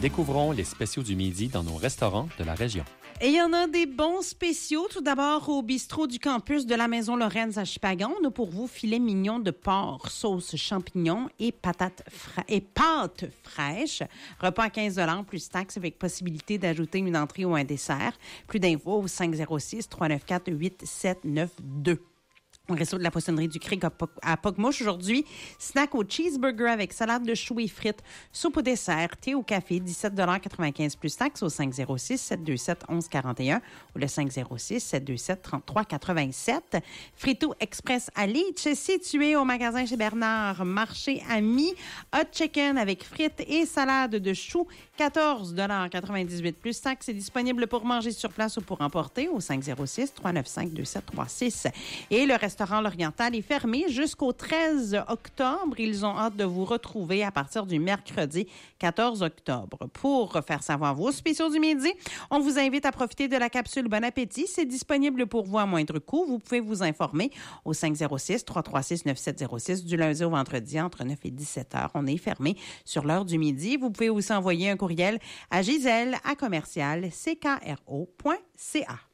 Découvrons les spéciaux du midi dans nos restaurants de la région. Et il y en a des bons spéciaux. Tout d'abord, au bistrot du campus de la Maison Lorenz à Chupagan, on a pour vous filet mignon de porc, sauce champignons et pâtes fraîches. Repas à 15 $ plus taxes avec possibilité d'ajouter une entrée ou un dessert. Plus d'infos au 506-394-8792. Au resto de la poissonnerie du Cric à Pogmouche aujourd'hui, snack au cheeseburger avec salade de choux et frites, soupe au dessert, thé au café, 17,95 $ plus taxes au 506-727-1141 ou le 506-727-3387. Frito Express à Leach, situé au magasin chez Bernard, marché ami, hot chicken avec frites et salade de choux, 14,98 $ plus taxes. C'est disponible pour manger sur place ou pour emporter au 506-395-2736. Et le restaurant L'Oriental est fermé jusqu'au 13 octobre. Ils ont hâte de vous retrouver à partir du mercredi 14 octobre. Pour faire savoir vos spéciaux du midi, on vous invite à profiter de la capsule Bon Appétit. C'est disponible pour vous à moindre coût. Vous pouvez vous informer au 506-336-9706 du lundi au vendredi entre 9 et 17 heures. On est fermé sur l'heure du midi. Vous pouvez aussi envoyer un courriel à Gisèle@CKRO.ca.